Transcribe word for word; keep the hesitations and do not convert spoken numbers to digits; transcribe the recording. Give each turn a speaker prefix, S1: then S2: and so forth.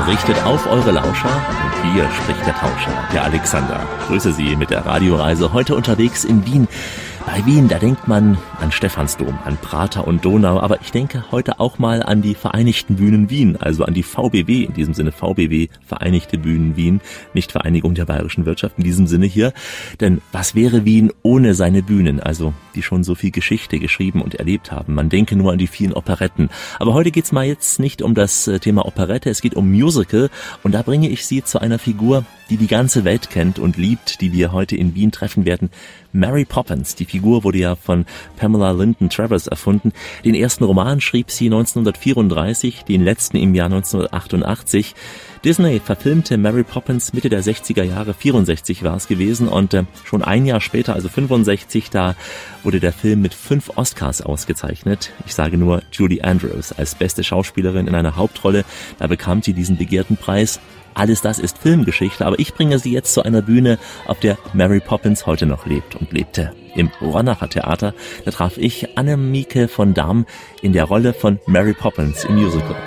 S1: richtet auf eure Lauscher und hier spricht der Tauscher, der Alexander. Grüße Sie mit der Radioreise heute unterwegs in Wien. Bei Wien, da denkt man an Stephansdom, an Prater und Donau, aber ich denke heute auch mal an die Vereinigten Bühnen Wien, also an die V B W, in diesem Sinne V B W, Vereinigte Bühnen Wien, nicht Vereinigung der bayerischen Wirtschaft, in diesem Sinne hier. Denn was wäre Wien ohne seine Bühnen, also die schon so viel Geschichte geschrieben und erlebt haben? Man denke nur an die vielen Operetten. Aber heute geht's mal jetzt nicht um das Thema Operette, es geht um Musical und da bringe ich Sie zu einer Figur, die die ganze Welt kennt und liebt, die wir heute in Wien treffen werden. Mary Poppins. Die Figur wurde ja von Pamela Lyndon Travers erfunden. Den ersten Roman schrieb sie neunzehnhundertvierunddreißig, den letzten im Jahr neunzehnhundertachtundachtzig. Disney verfilmte Mary Poppins Mitte der sechziger Jahre, vierundsechzig war es gewesen und äh, schon ein Jahr später, also fünfundsechzig, da wurde der Film mit fünf Oscars ausgezeichnet. Ich sage nur Julie Andrews als beste Schauspielerin in einer Hauptrolle, da bekam sie diesen begehrten Preis. Alles das ist Filmgeschichte, aber ich bringe Sie jetzt zu einer Bühne, auf der Mary Poppins heute noch lebt und lebte. Im Ronacher Theater, da traf ich Annemieke von Damm in der Rolle von Mary Poppins im Musical.